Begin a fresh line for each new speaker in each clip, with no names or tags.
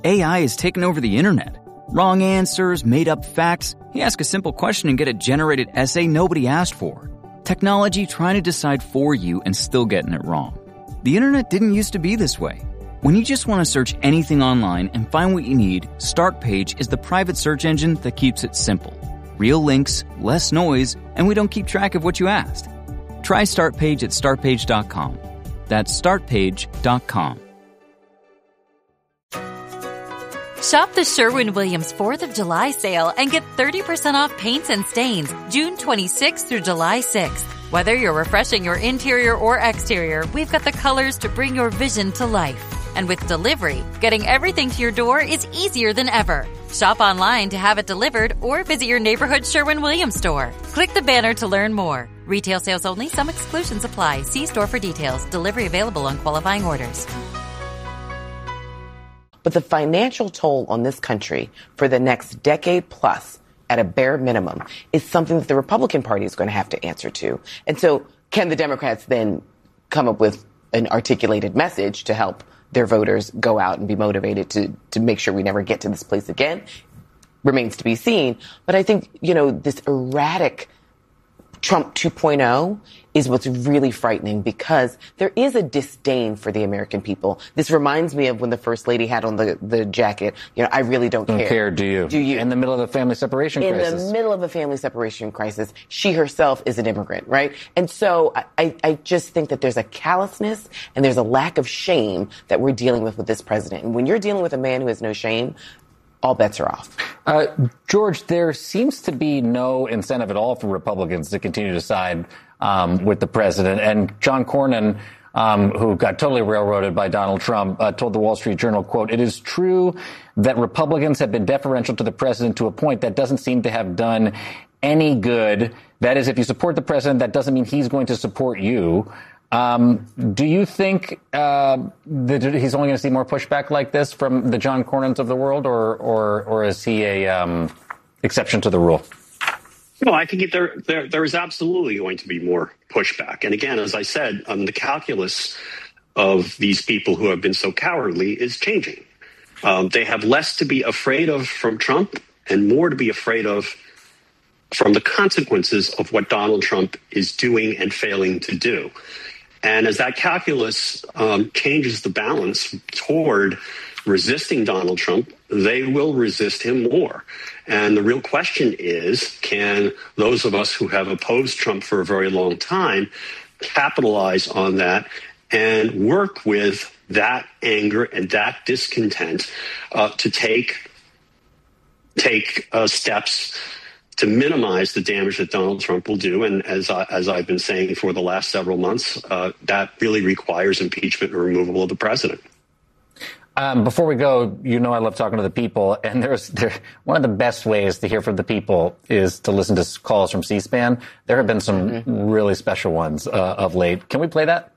AI has taken over the internet. Wrong answers, made-up facts. You ask a simple question and get a generated essay nobody asked for. Technology trying to decide for you and still getting it wrong. The internet didn't used to be this way. When you just want to search anything online and find what you need, Startpage is the private search engine that keeps it simple. Real links, less noise, and we don't keep track of what you asked. Try Startpage at startpage.com. That's startpage.com.
Shop the Sherwin-Williams 4th of July sale and get 30% off paints and stains June 26th through July 6th. Whether you're refreshing your interior or exterior, we've got the colors to bring your vision to life. And with delivery, getting everything to your door is easier than ever. Shop online to have it delivered or visit your neighborhood Sherwin-Williams store. Click the banner to learn more. Retail sales only. Some exclusions apply. See store for details. Delivery available on qualifying orders.
But the financial toll on this country for the next decade plus, at a bare minimum, is something that the Republican Party is going to have to answer to. And so can the Democrats then come up with an articulated message to help their voters go out and be motivated to make sure we never get to this place again? Remains to be seen. But I think, this erratic Trump 2.0 is what's really frightening, because there is a disdain for the American people. This reminds me of when the First Lady had on the jacket, I really don't care.
Don't care, do you?
Do you?
In the middle of a family separation crisis.
In the middle of a family separation crisis. She herself is an immigrant, right? And so I just think that there's a callousness and there's a lack of shame that we're dealing with this president. And when you're dealing with a man who has no shame, all bets are off.
George, there seems to be no incentive at all for Republicans to continue to side with the president. And John Cornyn, who got totally railroaded by Donald Trump, told the Wall Street Journal, quote, "It is true that Republicans have been deferential to the president to a point that doesn't seem to have done any good. That is, if you support the president, that doesn't mean he's going to support you." Do you think that he's only going to see more pushback like this from the John Cornyns of the world, or is he a exception to the rule?
No, I think there is absolutely going to be more pushback. And again, as I said, the calculus of these people who have been so cowardly is changing. They have less to be afraid of from Trump and more to be afraid of from the consequences of what Donald Trump is doing and failing to do. And as that calculus changes the balance toward resisting Donald Trump, they will resist him more. And the real question is, can those of us who have opposed Trump for a very long time capitalize on that and work with that anger and that discontent to take steps to minimize the damage that Donald Trump will do. And as I've been saying for the last several months, that really requires impeachment and removal of the president.
Before we go, I love talking to the people, and one of the best ways to hear from the people is to listen to calls from C-SPAN. There have been some really special ones of late. Can we play that?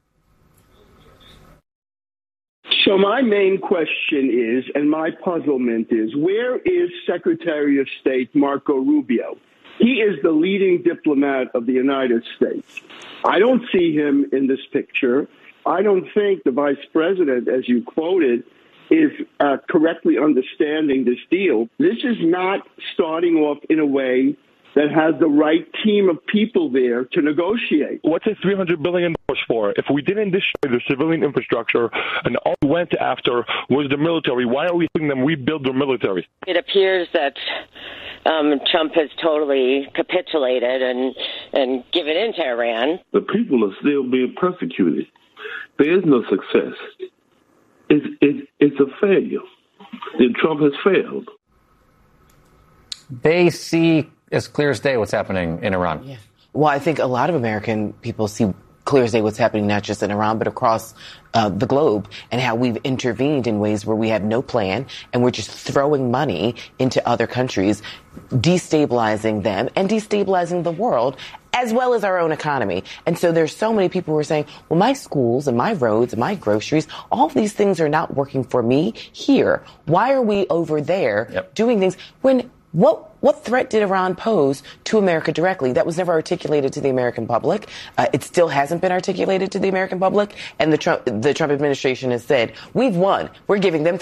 So my main question is, and my puzzlement is, where is Secretary of State Marco Rubio? He is the leading diplomat of the United States. I don't see him in this picture. I don't think the vice president, as you quoted, is correctly understanding this deal. This is not starting off in a way that has the right team of people there to negotiate.
What's a $300 billion for? If we didn't destroy the civilian infrastructure and all we went after was the military, why are we letting them rebuild their military?
It appears that Trump has totally capitulated and given in to Iran.
The people are still being persecuted. There is no success. It's a failure. And Trump has failed.
They see as clear as day what's happening in Iran.
Yeah. Well, I think a lot of American people see clear as day what's happening not just in Iran, but across the globe, and how we've intervened in ways where we have no plan, and we're just throwing money into other countries, destabilizing them and destabilizing the world, as well as our own economy. And so there's so many people who are saying, well, my schools and my roads and my groceries, all of these things are not working for me here. Why are we over there doing things when what threat did Iran pose to America directly? That was never articulated to the American public. It still hasn't been articulated to the American public. And the Trump administration has said, we've won. We're giving them